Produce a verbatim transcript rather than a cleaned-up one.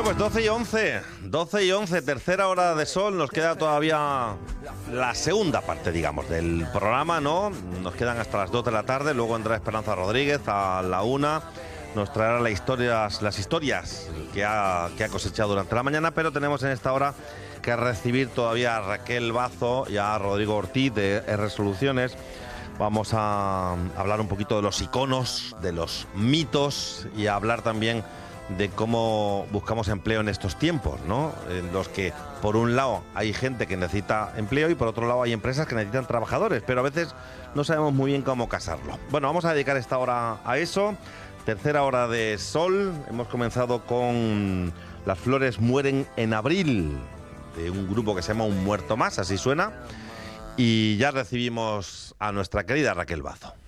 Bueno, pues doce y once, doce y once, tercera hora de sol. Nos queda todavía la segunda parte, digamos, del programa, ¿no? Nos quedan hasta las dos de la tarde. Luego entrará Esperanza Rodríguez a la una. Nos traerá las historias, las historias que ha, que ha cosechado durante la mañana. Pero tenemos en esta hora que recibir todavía a Raquel Bazo y a Rodrigo Ortiz de Resoluciones. Vamos a hablar un poquito de los iconos, de los mitos y a hablar también de cómo buscamos empleo en estos tiempos, ¿no? En los que, por un lado, hay gente que necesita empleo y por otro lado hay empresas que necesitan trabajadores, pero a veces no sabemos muy bien cómo casarlo. Bueno, vamos a dedicar esta hora a eso. Tercera hora de sol. Hemos comenzado con Las flores mueren en abril, de un grupo que se llama Un muerto más, así suena. Y ya recibimos a nuestra querida Raquel Bazo.